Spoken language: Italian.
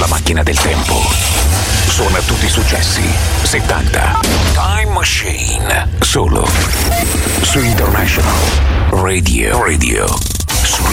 la macchina del tempo. Suona tutti i successi 70. Time Machine. Solo su International Radio.